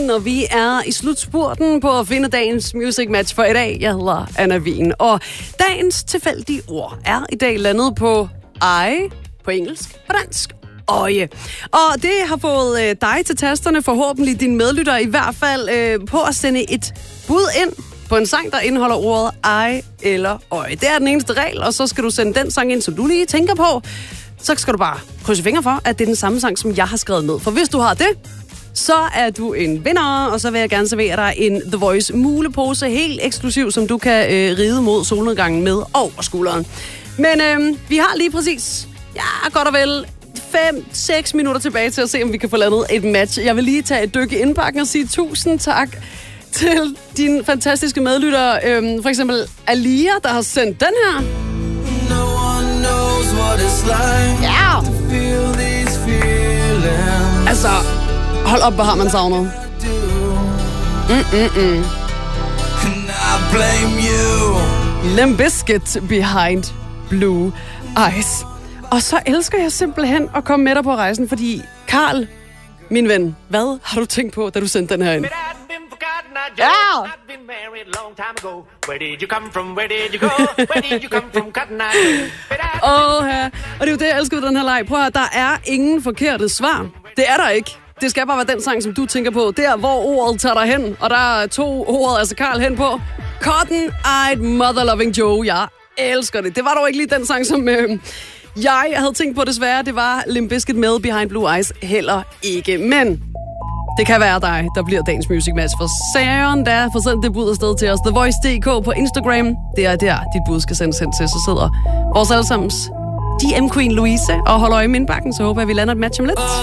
Wien, og vi er i slutspurten på at finde dagens music match for i dag. Jeg hedder Anna Wien, og dagens tilfældige ord er i dag landet på eye, på engelsk, på dansk. Øje. Og det har fået dig til tasterne, forhåbentlig dine medlytter i hvert fald, på at sende et bud ind på en sang, der indeholder ordet eye eller øje. Det er den eneste regel, og så skal du sende den sang ind, som du lige tænker på. Så skal du bare krydse fingre for, at det er den samme sang, som jeg har skrevet ned. For hvis du har det, så er du en vinder, og så vil jeg gerne servere dig en The Voice mulepose, helt eksklusiv, som du kan ride mod solnedgangen med over skulderen. Men vi har lige præcis, godt og vel 5-6 minutter tilbage til at se, om vi kan få landet et match. Jeg vil lige tage et dyk i indpakken og sige tusind tak til dine fantastiske medlyttere. For eksempel Alia, der har sendt den her. No one knows what it's like to feel these feelings. Altså, hold op, hvor har man savnet. And I blame you. Limp Bizkit Behind Blue Eyes. Og så elsker jeg simpelthen at komme med dig på rejsen, fordi Karl, min ven, hvad har du tænkt på, da du sendte den her ind? Ja! Og det er jo det, jeg elsker ved den her leg. Prøv at der er ingen forkerte svar. Det er der ikke. Det skal bare være den sang, som du tænker på. Der, hvor ordet tager dig hen. Og der er 2 ord, altså Karl hen på. Cotton-eyed mother-loving Joe. Jeg elsker det. Det var dog ikke lige den sang, som jeg havde tænkt på desværre. Det var Limp Bizkit med Behind Blue Eyes heller ikke. Men det kan være dig, der bliver dagens music match for Søren, der får sendt det bud afsted til os. TheVoice.dk på Instagram. Det er der, dit bud skal sendes hen til. Så sidder vores allesammens DM Queen Louise og holder øje med indbakken. Så håber jeg, vi lander et match om lidt.